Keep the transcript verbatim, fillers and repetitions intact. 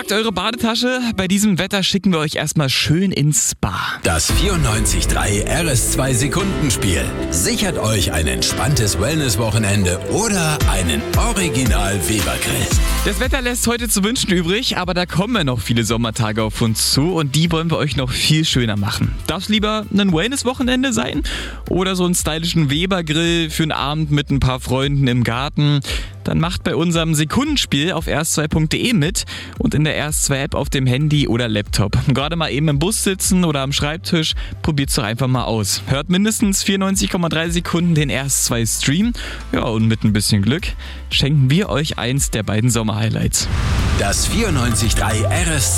Packt eure Badetasche. Bei diesem Wetter schicken wir euch erstmal schön ins Spa. Das vierundneunzig Komma drei R S zwei Sekundenspiel sichert euch ein entspanntes Wellness-Wochenende oder einen Original-Weber-Grill. Das Wetter lässt heute zu wünschen übrig, aber da kommen ja noch viele Sommertage auf uns zu und die wollen wir euch noch viel schöner machen. Darf es lieber ein Wellness-Wochenende sein oder so einen stylischen Weber-Grill für einen Abend mit ein paar Freunden im Garten? Dann macht bei unserem Sekundenspiel auf r s zwei punkt d e mit und in der R S zwei App auf dem Handy oder Laptop. Gerade mal eben im Bus sitzen oder am Schreibtisch, probiert's doch einfach mal aus. Hört mindestens vierundneunzig Komma drei Sekunden den R S zwei Stream. Ja, und mit ein bisschen Glück schenken wir euch eins der beiden Sommer-Highlights. Das vierundneunzig Komma drei R S